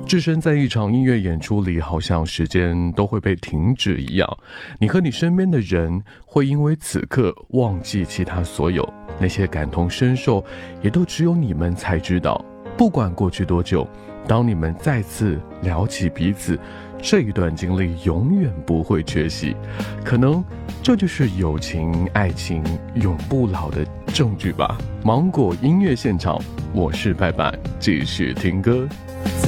置身在一场音乐演出里，好像时间都会被停止一样。你和你身边的人会因为此刻忘记其他所有，那些感同身受也都只有你们才知道。不管过去多久，当你们再次聊起彼此，这一段经历永远不会缺席。可能这就是友情爱情永不老的证据吧。芒果音乐现场，我是拜拜，继续听歌。